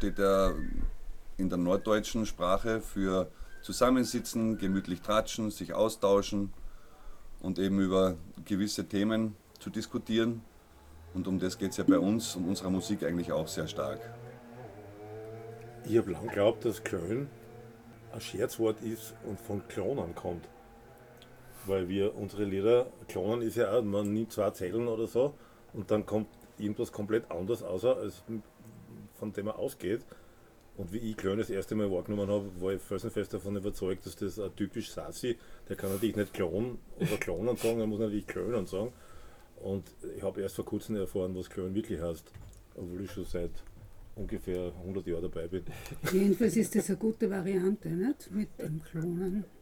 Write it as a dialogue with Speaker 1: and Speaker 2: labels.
Speaker 1: steht ja in der norddeutschen Sprache für zusammensitzen, gemütlich tratschen, sich austauschen und eben über gewisse Themen zu diskutieren. Und um das geht es ja bei uns und unserer Musik eigentlich auch sehr stark.
Speaker 2: Ich habe lang geglaubt, dass Klön ein Scherzwort ist und von Klonen kommt. Weil wir unsere Lieder, Klonen ist ja auch, man nimmt zwei Zeilen oder so und dann kommt irgendwas komplett anders außer, als von dem man ausgeht. Und wie ich Klön das erste Mal wahrgenommen habe, war ich felsenfest davon überzeugt, dass das ein typisch Sassi, der kann natürlich nicht Klon oder Klonen sagen, er muss natürlich Klönen sagen. Und ich habe erst vor kurzem erfahren, was Klön wirklich heißt, obwohl ich schon seit ungefähr 100 Jahren dabei bin.
Speaker 3: Jedenfalls ist das eine gute Variante, nicht? Mit dem Klonen.